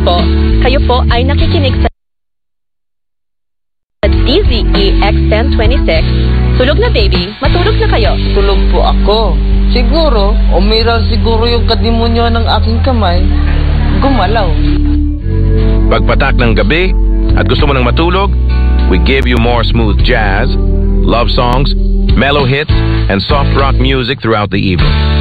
po. Kayo po ay nakikinig sa DZE X1026. Tulog na baby, matulog na kayo. Tulog po ako. Siguro, umiral siguro yung kadimonyo ng aking kamay. Gumalaw. Pagpatak ng gabi at gusto mo nang matulog, we give you more smooth jazz, love songs, mellow hits, and soft rock music throughout the evening.